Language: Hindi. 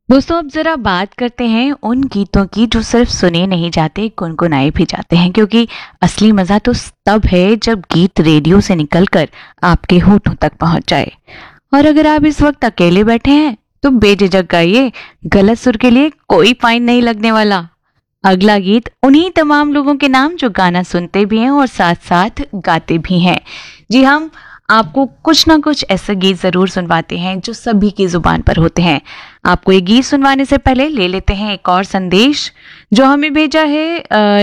दोस्तों अब जरा बात करते हैं उन गीतों की जो सिर्फ सुने नहीं जाते, गुनगुनाए भी जाते हैं, क्योंकि असली मजा तो तब है जब गीत रेडियो से निकलकर आपके होठों तक पहुंच जाए। और अगर आप इस वक्त अकेले बैठे हैं तो बेझिझक गाइए, गलत सुर के लिए कोई फाइन नहीं लगने वाला। अगला गीत उन्हीं तमाम लोगों के नाम जो गाना सुनते भी हैं और साथ साथ गाते भी हैं। जी, हम आपको कुछ ना कुछ ऐसे गीत जरूर सुनवाते हैं जो सभी की जुबान पर होते हैं। आपको ये गीत सुनवाने से पहले ले लेते हैं एक और संदेश जो हमें भेजा है